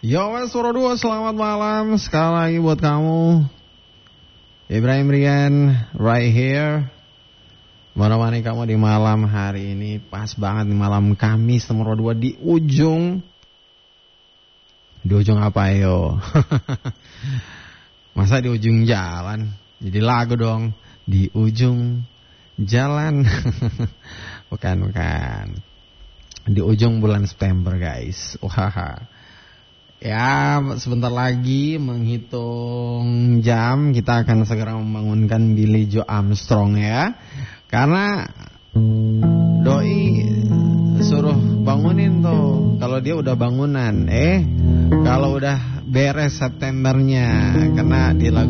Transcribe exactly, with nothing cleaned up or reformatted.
Yo, Mas Suara dua, selamat malam. Sekali lagi buat kamu Ibrahim Rian, right here. Menemani kamu di malam hari ini. Pas banget di malam Kamis nomor dua di ujung. Di ujung apa yo? Masa di ujung jalan? Jadi lagu dong. Di ujung jalan. Bukan, bukan. Di ujung bulan September, guys. Wah. Ya, sebentar lagi menghitung jam kita akan segera membangunkan Billy Joe Armstrong ya. Karena doi suruh bangunin tuh kalau dia udah bangunan. Eh, kalau udah beres Septembernya, karena di lagu